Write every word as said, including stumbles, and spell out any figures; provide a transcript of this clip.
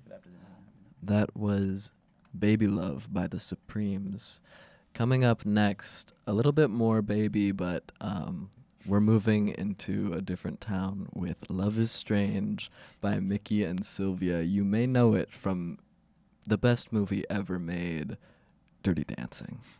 That was Baby Love by the Supremes. Coming up next, a little bit more baby, but um, we're moving into a different town with Love is Strange by Mickey and Sylvia. You may know it from the best movie ever made, Dirty Dancing.